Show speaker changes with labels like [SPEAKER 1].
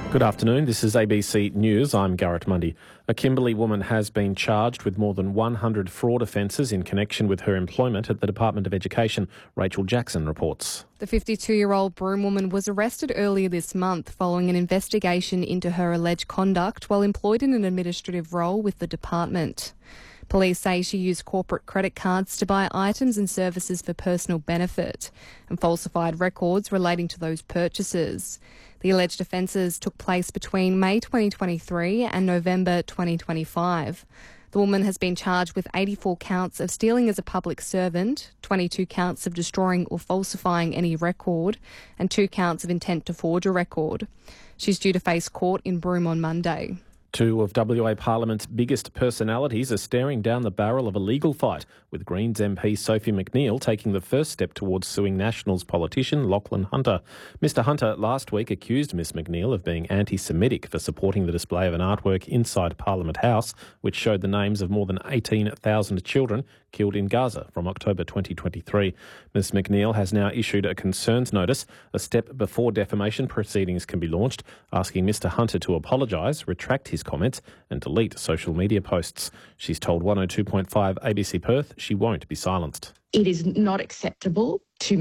[SPEAKER 1] Good afternoon, this is ABC News. I'm Garrett Mundy. A Kimberley woman has been charged with more than 100 fraud offences in connection with her employment at the Department of Education. Rachel Jackson reports.
[SPEAKER 2] The 52-year-old Broome woman was arrested earlier this month following an investigation into her alleged conduct while employed in an administrative role with the department. Police say she used corporate credit cards to buy items and services for personal benefit and falsified records relating to those purchases. The alleged offences took place between May 2023 and November 2025. The woman has been charged with 84 counts of stealing as a public servant, 22 counts of destroying or falsifying any record, and 2 counts of intent to forge a record. She's due to face court in Broome on Monday.
[SPEAKER 1] Two of WA Parliament's biggest personalities are staring down the barrel of a legal fight, with Greens MP Sophie McNeil taking the first step towards suing Nationals politician Lachlan Hunter. Mr Hunter last week accused Ms McNeil of being anti-Semitic for supporting the display of an artwork inside Parliament House, which showed the names of more than 18,000 children killed in Gaza from October 2023. Ms McNeil has now issued a concerns notice, a step before defamation proceedings can be launched, asking Mr Hunter to apologise, retract his comments and delete social media posts. She's told 102.5 ABC Perth she won't be silenced.
[SPEAKER 3] It is not acceptable to